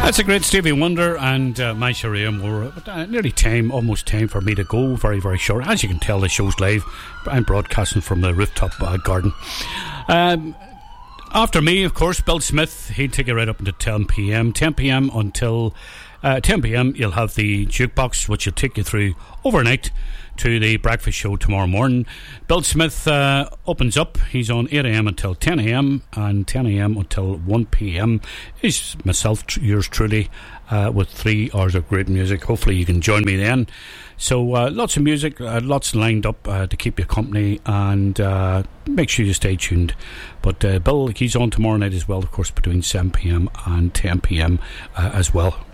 That's a great Stevie Wonder and My Sharia Moore. Nearly time, almost time for me to go. Very, very short. As you can tell, the show's live. I'm broadcasting from the rooftop garden. After me, of course, Bill Smith. He'll take you right up until 10 p.m. 10 p.m. until 10 p.m. You'll have the jukebox, which will take you through overnight to the breakfast show tomorrow morning. Bill Smith opens up. He's on 8 a.m. until 10 a.m. and 10 a.m. until 1 p.m. It's myself, yours truly, with 3 hours of great music. Hopefully you can join me then. So lots of music, lots lined up to keep you company, and make sure you stay tuned. But Bill, he's on tomorrow night as well, of course, between 7 p.m. and 10 p.m. As well.